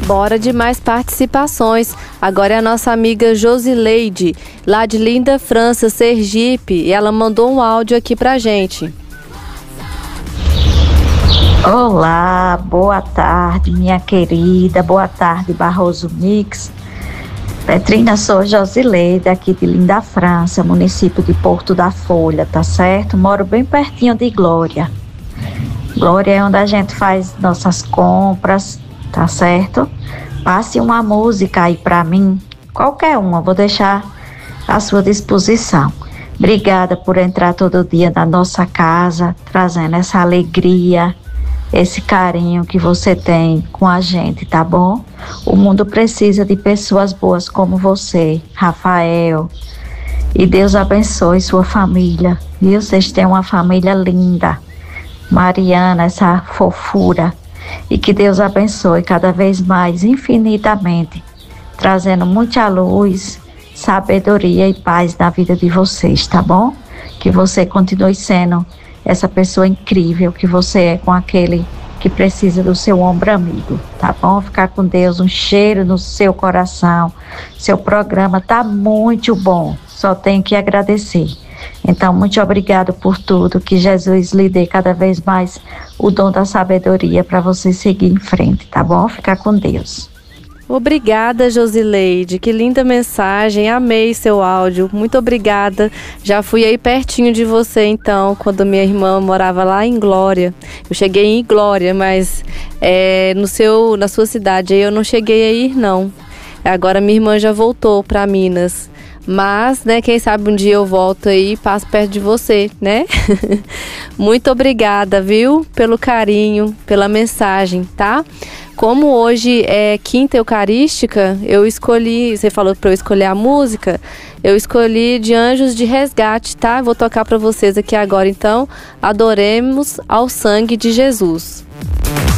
Bora de mais participações. Agora é a nossa amiga Josileide, lá de Linda, França, Sergipe, e ela mandou um áudio aqui pra gente. Olá, boa tarde, minha querida, boa tarde, Barroso Mix. Petrina, sou Josileide, aqui de Linda, França, município de Porto da Folha, tá certo? Moro bem pertinho de Glória. Glória é onde a gente faz nossas compras, tá certo? Passe uma música aí pra mim, qualquer uma, vou deixar à sua disposição. Obrigada por entrar todo dia na nossa casa, trazendo essa alegria, esse carinho que você tem com a gente, tá bom? O mundo precisa de pessoas boas como você, Rafael. E Deus abençoe sua família, viu? Vocês têm uma família linda. Mariana, essa fofura. E que Deus abençoe cada vez mais, infinitamente, trazendo muita luz, sabedoria e paz na vida de vocês, tá bom? Que você continue sendo essa pessoa incrível que você é com aquele que precisa do seu ombro amigo, tá bom? Ficar com Deus, um cheiro no seu coração. Seu programa tá muito bom, só tenho que agradecer. Então, muito obrigado por tudo, que Jesus lhe dê cada vez mais o dom da sabedoria para você seguir em frente, tá bom? Ficar com Deus. Obrigada, Josileide, que linda mensagem, amei seu áudio, muito obrigada. Já fui aí pertinho de você então, quando minha irmã morava lá em Glória. Eu cheguei em Glória, mas na sua cidade aí eu não cheguei a ir não. Agora minha irmã já voltou para Minas. Mas, né, quem sabe um dia eu volto aí e passo perto de você, né? Muito obrigada, viu? Pelo carinho, pela mensagem, tá? Como hoje é quinta eucarística, eu escolhi, você falou para eu escolher a música, eu escolhi de Anjos de Resgate, tá? Vou tocar para vocês aqui agora, então, Adoremos ao Sangue de Jesus.